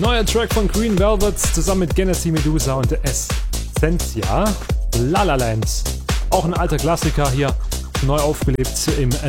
Neuer Track von Green Velvet zusammen mit Genesee Medusa und Essentia, La La Land. Auch ein alter Klassiker hier, neu aufgelebt im